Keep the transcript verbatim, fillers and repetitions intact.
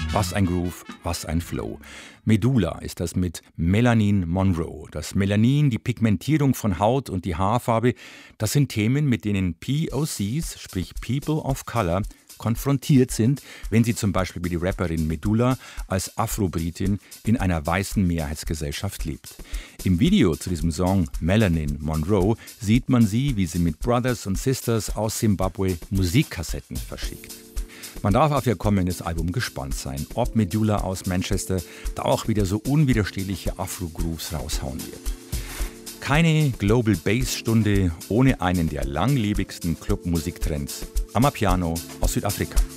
Was ein Groove, was ein Flow. Medulla ist das mit Melanin Monroe. Das Melanin, die Pigmentierung von Haut und die Haarfarbe, das sind Themen, mit denen P O Cs, sprich People of Color, konfrontiert sind, wenn sie zum Beispiel wie die Rapperin Medulla als Afro-Britin in einer weißen Mehrheitsgesellschaft lebt. Im Video zu diesem Song Melanin Monroe sieht man sie, wie sie mit Brothers und Sisters aus Zimbabwe Musikkassetten verschickt. Man darf auf ihr kommendes Album gespannt sein, ob Medulla aus Manchester da auch wieder so unwiderstehliche Afro-Grooves raushauen wird. Keine Global Bass Stunde ohne einen der langlebigsten Clubmusiktrends, Amapiano aus Südafrika.